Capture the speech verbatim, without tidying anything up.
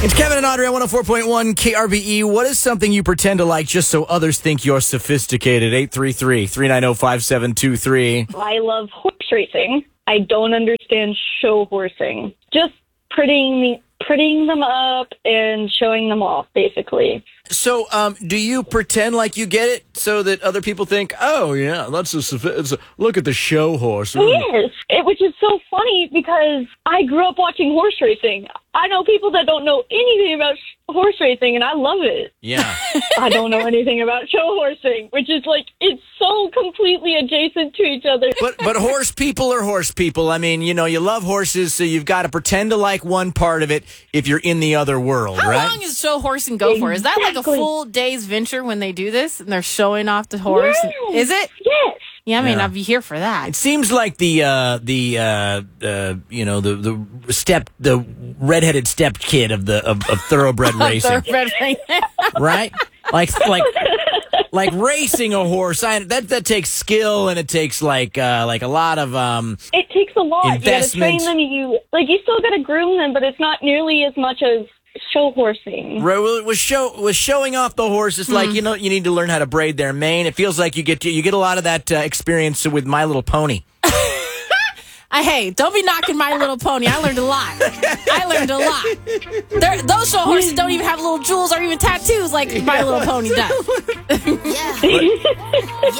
It's Kevin and Audrey on one oh four point one K R B E. What is something you pretend to like just so others think you're sophisticated? eight three three, three nine zero, five seven two three. I love horse racing. I don't understand show horsing. Just prettying, prettying them up and showing them off, basically. So, um, do you pretend like you get it so that other people think, oh, yeah, that's a, sophi- it's a look at the show horse. Mm. Yes, it, which is so funny because I grew up watching horse racing. I know people that don't know anything about sh- horse racing, and I love it. Yeah. I don't know anything about show horsing, which is like, it's so completely adjacent to each other. But but horse people are horse people. I mean, you know, you love horses, so you've got to pretend to like one part of it if you're in the other world, How right? long does show horsing go for? Is that like a Exactly. full day's venture when they do this and they're showing off the horse? Yes. Is it? Yes. Yeah, I mean, Yeah. I'd be here for It that. seems like the uh, the uh, uh, you know the the step the redheaded step kid of the of, of thoroughbred racing, Thoroughbred racing. right? Like like like racing a horse. I, that that takes skill and it takes like uh, like a lot of um. It takes a lot. Investment. You gotta train them. You like you still gotta groom them, but it's not nearly as much as show horsing. Right, well, with show with showing off the horse, it's like you know you need to learn how to braid their mane. It feels like you get you get a lot of that uh, experience with My Little Pony. I, hey, don't be knocking My Little Pony. I learned a lot. I learned a lot. They're, those show horses don't even have little jewels or even tattoos like My Little Pony does. Yeah.